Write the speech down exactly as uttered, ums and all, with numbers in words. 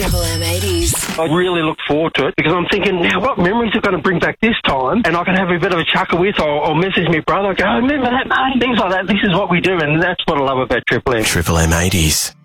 Triple M eighties. I really look forward to it because I'm thinking, now what memories are going to bring back this time? And I can have a bit of a chuckle with or, or message my brother, go, oh, remember that, mate? Things like that. This is what we do, and that's what I love about Triple M. Triple M eighties.